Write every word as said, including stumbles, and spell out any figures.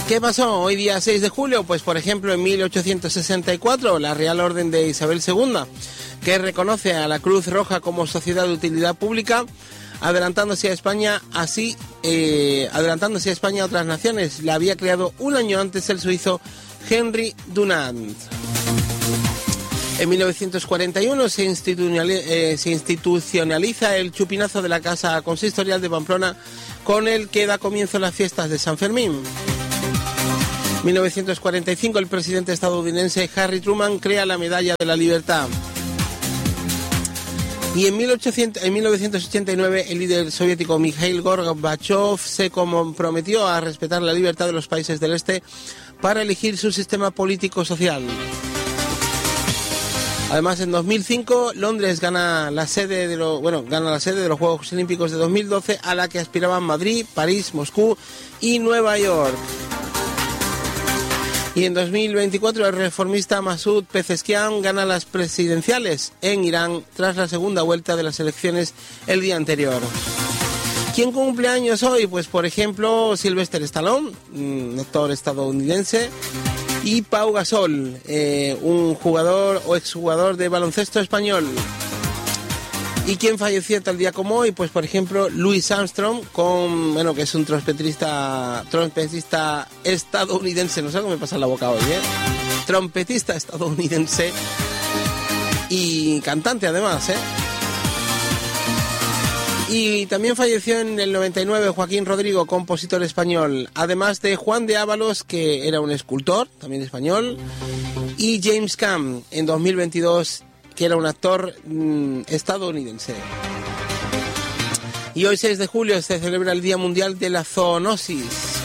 ¿Qué pasó hoy día seis de julio? Pues por ejemplo en mil ochocientos sesenta y cuatro la Real Orden de Isabel segunda, que reconoce a la Cruz Roja como sociedad de utilidad pública, adelantándose a España, así eh, adelantándose a España a otras naciones. La había creado un año antes el suizo Henry Dunant. En mil novecientos cuarenta y uno se institucionaliza, eh, se institucionaliza el chupinazo de la Casa Consistorial de Pamplona, con el que da comienzo las fiestas de San Fermín. mil novecientos cuarenta y cinco el presidente estadounidense Harry Truman crea la Medalla de la Libertad. Y en, mil ochocientos, en mil novecientos ochenta y nueve el líder soviético Mikhail Gorbachev se comprometió a respetar la libertad de los países del Este para elegir su sistema político-social. Además, en dos mil cinco Londres gana la sede de lo, bueno, gana la sede de los Juegos Olímpicos de dos mil doce, a la que aspiraban Madrid, París, Moscú y Nueva York. Y en dos mil veinticuatro el reformista Masoud Pezeshkian gana las presidenciales en Irán tras la segunda vuelta de las elecciones el día anterior. ¿Quién cumple años hoy? Pues por ejemplo Sylvester Stallone, un actor estadounidense, y Pau Gasol, eh, un jugador o exjugador de baloncesto español. ¿Y quién falleció tal día como hoy? Pues por ejemplo Louis Armstrong, con, bueno, que es un trompetista, trompetista estadounidense, no sé cómo me pasa la boca hoy, ¿eh? Trompetista estadounidense y cantante además, ¿eh? Y también falleció en el noventa y nueve Joaquín Rodrigo, compositor español, además de Juan de Ábalos, que era un escultor, también español, y James Caan, en dos mil veintidós, que era un actor mmm, estadounidense. Y hoy seis de julio se celebra el Día Mundial de la Zoonosis.